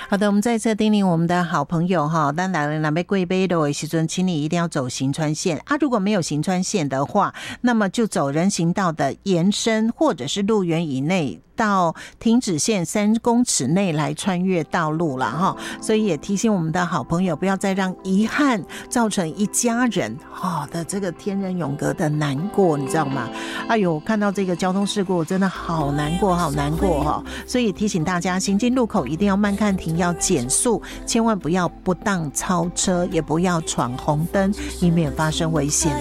好的，我们再次叮咛我们的好朋友哈，当然那边贵杯的时阵，请你一定要走行川线啊。如果没有行川线的话，那么就走人行道的延伸，或者是路缘以内到停止线3公尺内来穿越道路了哈。所以也提醒我们的好朋友，不要再让遗憾造成一家人的这个天人永隔的难过，你知道吗？哎呦，看到这个交通事故，真的好难过，好难过哈。所以提醒大家，行经路口一定要慢看停，要减速，千万不要不当超车，也不要闯红灯，以免发生危险。